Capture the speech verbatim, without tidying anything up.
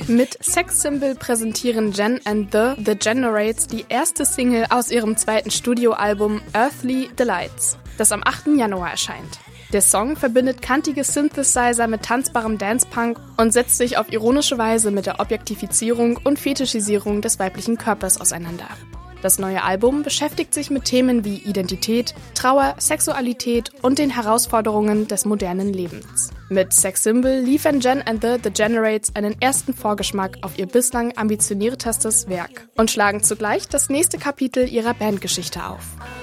Mit Sex Symbol präsentieren Jen and the The Generates die erste Single aus ihrem zweiten Studioalbum Earthly Delights, das am achten Januar erscheint. Der Song verbindet kantige Synthesizer mit tanzbarem Dance-Punk und setzt sich auf ironische Weise mit der Objektifizierung und Fetischisierung des weiblichen Körpers auseinander. Das neue Album beschäftigt sich mit Themen wie Identität, Trauer, Sexualität und den Herausforderungen des modernen Lebens. Mit Sex Symbol liefern Jen and the The Generates einen ersten Vorgeschmack auf ihr bislang ambitioniertestes Werk und schlagen zugleich das nächste Kapitel ihrer Bandgeschichte auf.